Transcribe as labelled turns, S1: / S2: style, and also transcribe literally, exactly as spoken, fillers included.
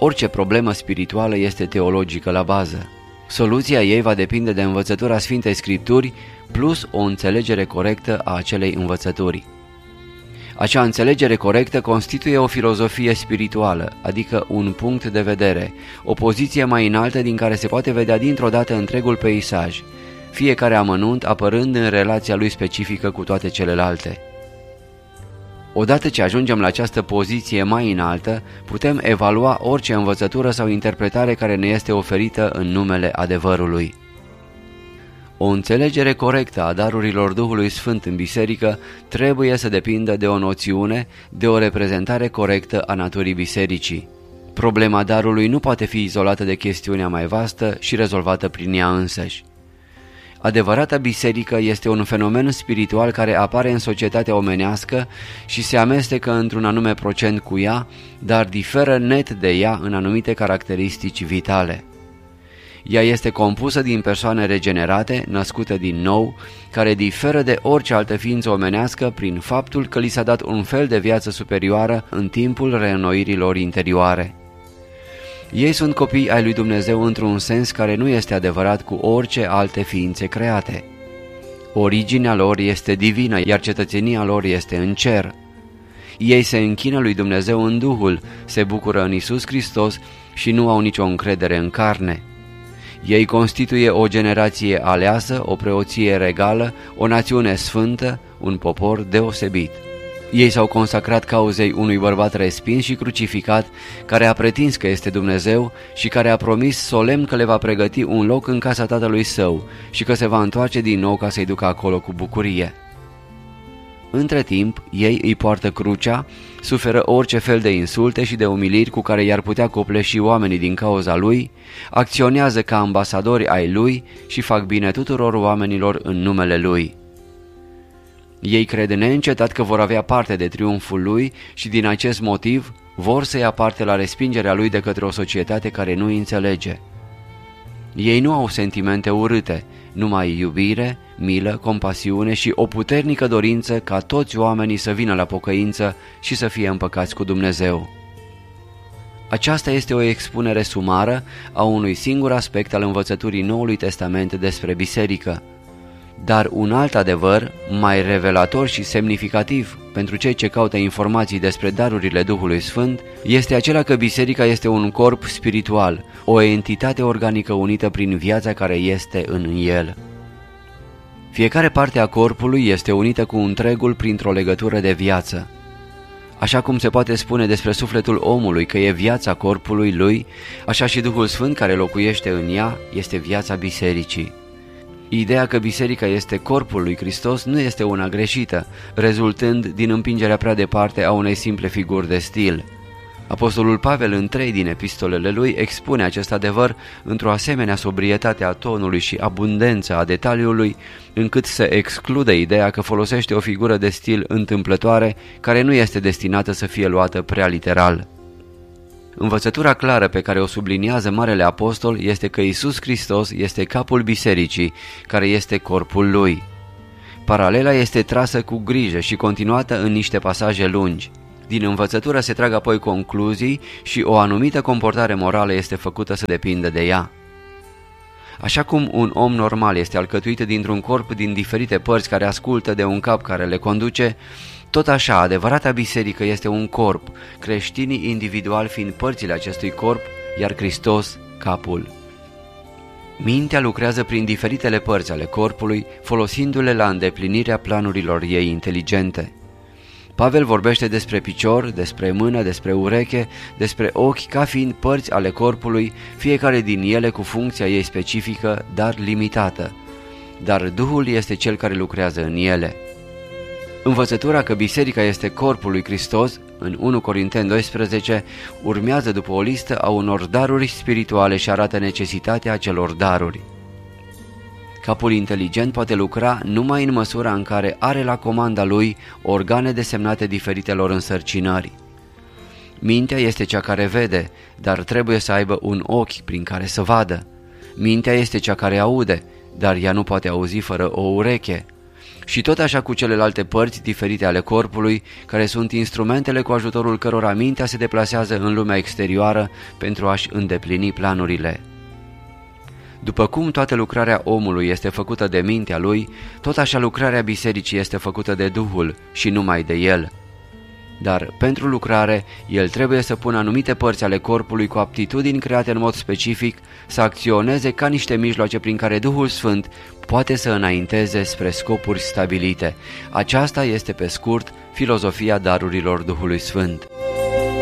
S1: Orice problemă spirituală este teologică la bază. Soluția ei va depinde de învățătura Sfintei Scripturi plus o înțelegere corectă a acelei învățături. Acea înțelegere corectă constituie o filozofie spirituală, adică un punct de vedere, o poziție mai înaltă din care se poate vedea dintr-o dată întregul peisaj, fiecare amănunt apărând în relația lui specifică cu toate celelalte. Odată ce ajungem la această poziție mai înaltă, putem evalua orice învățătură sau interpretare care ne este oferită în numele adevărului. O înțelegere corectă a darurilor Duhului Sfânt în biserică trebuie să depindă de o noțiune, de o reprezentare corectă a naturii bisericii. Problema darului nu poate fi izolată de chestiunea mai vastă și rezolvată prin ea însăși. Adevărata biserică este un fenomen spiritual care apare în societatea omenească și se amestecă într-un anume procent cu ea, dar diferă net de ea în anumite caracteristici vitale. Ea este compusă din persoane regenerate, născute din nou, care diferă de orice altă ființă omenească prin faptul că li s-a dat un fel de viață superioară în timpul reînnoirilor interioare. Ei sunt copii ai lui Dumnezeu într-un sens care nu este adevărat cu orice alte ființe create. Originea lor este divină, iar cetățenia lor este în cer. Ei se închină lui Dumnezeu în Duhul, se bucură în Iisus Hristos și nu au nicio încredere în carne. Ei constituie o generație aleasă, o preoție regală, o națiune sfântă, un popor deosebit. Ei s-au consacrat cauzei unui bărbat respins și crucificat, care a pretins că este Dumnezeu și care a promis solemn că le va pregăti un loc în casa tatălui său și că se va întoarce din nou ca să-i ducă acolo cu bucurie. Între timp, ei îi poartă crucea, suferă orice fel de insulte și de umiliri cu care i-ar putea copleși oamenii din cauza lui, acționează ca ambasadori ai lui și fac bine tuturor oamenilor în numele lui. Ei cred neîncetat că vor avea parte de triumful lui și din acest motiv vor să ia parte la respingerea lui de către o societate care nu înțelege. Ei nu au sentimente urâte, numai iubire, milă, compasiune și o puternică dorință ca toți oamenii să vină la pocăință și să fie împăcați cu Dumnezeu. Aceasta este o expunere sumară a unui singur aspect al învățăturii Noului Testament despre biserică. Dar un alt adevăr, mai revelator și semnificativ pentru cei ce caută informații despre darurile Duhului Sfânt, este acela că biserica este un corp spiritual, o entitate organică unită prin viața care este în el. Fiecare parte a corpului este unită cu întregul printr-o legătură de viață. Așa cum se poate spune despre sufletul omului că e viața corpului lui, așa și Duhul Sfânt care locuiește în ea este viața bisericii. Ideea că biserica este corpul lui Hristos nu este una greșită, rezultând din împingerea prea departe a unei simple figuri de stil. Apostolul Pavel în trei din epistolele lui expune acest adevăr într-o asemenea sobrietate a tonului și abundență a detaliului, încât se exclude ideea că folosește o figură de stil întâmplătoare care nu este destinată să fie luată prea literal. Învățătura clară pe care o subliniază Marele Apostol este că Iisus Hristos este capul bisericii, care este corpul lui. Paralela este trasă cu grijă și continuată în niște pasaje lungi. Din învățătură se trag apoi concluzii și o anumită comportare morală este făcută să depindă de ea. Așa cum un om normal este alcătuit dintr-un corp din diferite părți care ascultă de un cap care le conduce, tot așa, adevărata biserică este un corp, creștinii individual fiind părțile acestui corp, iar Hristos capul. Mintea lucrează prin diferitele părți ale corpului, folosindu-le la îndeplinirea planurilor ei inteligente. Pavel vorbește despre picior, despre mână, despre ureche, despre ochi ca fiind părți ale corpului, fiecare din ele cu funcția ei specifică, dar limitată. Dar Duhul este cel care lucrează în ele. Învățătura că biserica este corpul lui Hristos, în unu Corinteni doisprezece, urmează după o listă a unor daruri spirituale și arată necesitatea acelor daruri. Capul inteligent poate lucra numai în măsura în care are la comanda lui organe desemnate diferitelor însărcinări. Mintea este cea care vede, dar trebuie să aibă un ochi prin care să vadă. Mintea este cea care aude, dar ea nu poate auzi fără o ureche. Și tot așa cu celelalte părți diferite ale corpului, care sunt instrumentele cu ajutorul cărora mintea se deplasează în lumea exterioară pentru a-și îndeplini planurile. După cum toată lucrarea omului este făcută de mintea lui, tot așa lucrarea bisericii este făcută de Duhul și numai de el. Dar pentru lucrare, el trebuie să pună anumite părți ale corpului cu aptitudini create în mod specific să acționeze ca niște mijloace prin care Duhul Sfânt poate să înainteze spre scopuri stabilite. Aceasta este pe scurt filozofia darurilor Duhului Sfânt.